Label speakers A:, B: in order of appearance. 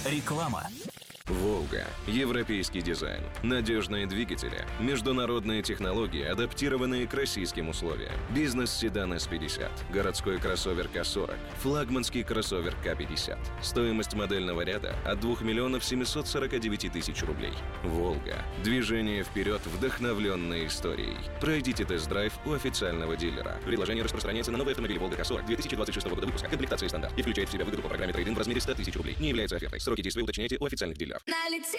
A: Реклама.
B: «Волга». Европейский дизайн, надежные двигатели, международные технологии, адаптированные к российским условиям. Бизнес-седан С-50, городской кроссовер К-40, флагманский кроссовер К-50. Стоимость модельного ряда от 2 миллионов 749 тысяч рублей. «Волга». Движение вперед, вдохновленное историей. Пройдите тест-драйв у официального дилера. Предложение распространяется на новые автомобили «Волга К-40» 2026 года выпуска. Комплектация стандарт и включает в себя выгоду по программе трейд-ин в размере 100 тысяч рублей. Не является офертой. Сроки действия уточняйте у официальных дилеров.
C: Налети